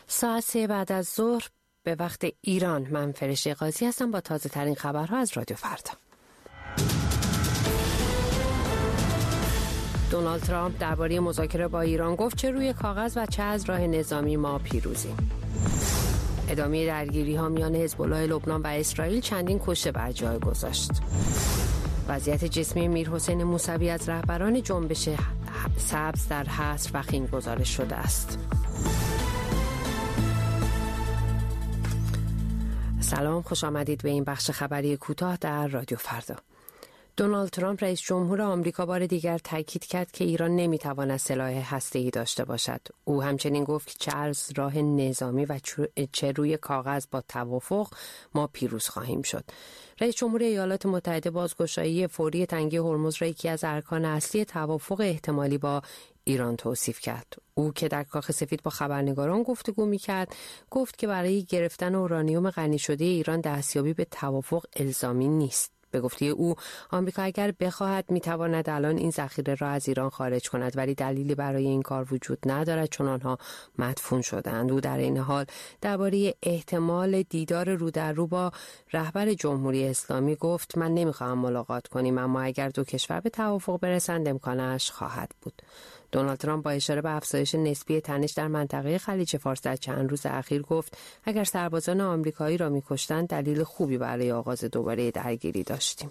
ساعت 3 بعد از ظهر به وقت ایران. من فرشته قاضی هستم با تازه ترین خبرها از رادیو فردا. دونالد ترامپ درباره مذاکره با ایران گفت چه روی کاغذ و چه از راه نظامی ما پیروزیم. ادامه درگیری ها میان حزب الله لبنان و اسرائیل چندین کشته بر جای گذاشت. وضعیت جسمی میرحسین موسوی از رهبران جنبش سبز در حصر وخیم گزارش شده است. سلام، خوش آمدید به این بخش خبری کوتاه در رادیو فردا. دونالد ترامپ رئیس جمهور آمریکا بار دیگر تاکید کرد که ایران نمیتواند سلاح هسته‌ای داشته باشد. او همچنین گفت که چه از راه نظامی و چه روی کاغذ با توافق ما پیروز خواهیم شد. رئیس جمهور ایالات متحده بازگشایی فوری تنگی هرمز را یکی از ارکان اصلی توافق احتمالی با ایران توصیف کرد. او که در کاخ سفید با خبرنگاران گفتگو می‌کرد، گفت که برای گرفتن اورانیوم غنی شده ایران دستیابی به توافق الزامی نیست. به گفته او، آمریکا اگر بخواهد میتواند الان این ذخیره را از ایران خارج کند، ولی دلیلی برای این کار وجود ندارد چون آنها مدفون شده‌اند. او در این حال درباره احتمال دیدار رو در رو با رهبر جمهوری اسلامی گفت من نمیخواهم ملاقات کنیم، اما اگر دو کشور به توافق برسند امکانش خواهد بود. دونالد ترامپ با اشاره به افزایش نسبی تنش در منطقه خلیج فارس در چند روز اخیر گفت اگر سربازان آمریکایی را می‌کشتند دلیل خوبی برای آغاز دوباره درگیری داشتیم.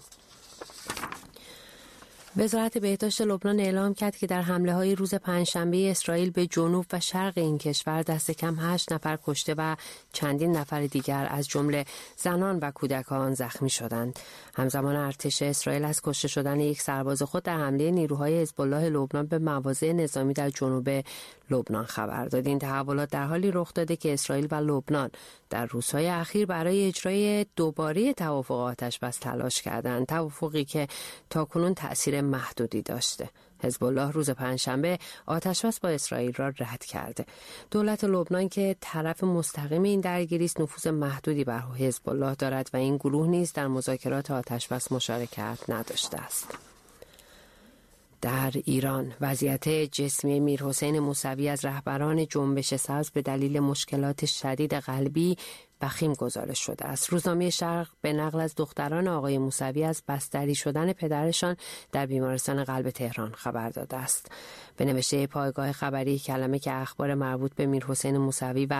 وزارت بهداشت لبنان اعلام کرد که در حمله‌های روز پنجشنبه اسرائیل به جنوب و شرق این کشور دست کم 8 نفر کشته و چندین نفر دیگر از جمله زنان و کودکان زخمی شدند. همزمان ارتش اسرائیل از کشته شدن یک سرباز خود در حمله نیروهای حزب الله لبنان به مواضع نظامی در جنوب لبنان خبر داد. این تحولات در حالی رخ داده که اسرائیل و لبنان در روزهای اخیر برای اجرای دوباره توافق آتش‌بس تلاش کردند، توافقی که تاکنون تأثیر محدودی داشته. حزب الله روز پنجشنبه آتش‌بس با اسرائیل را رد کرده. دولت لبنان که طرف مستقیم این درگیری است نفوذ محدودی بر حزب الله دارد و این گروه نیز در مذاکرات آتش‌بس مشارکت نداشته است. در ایران وضعیت جسمی میرحسین موسوی از رهبران جنبش سبز به دلیل مشکلات شدید قلبی وخیم گزارش شده است. روزنامه شرق به نقل از دختران آقای موسوی از بستری شدن پدرشان در بیمارستان قلب تهران خبر داده است. به نوشته پایگاه خبری کلمه که اخبار مربوط به میرحسین موسوی و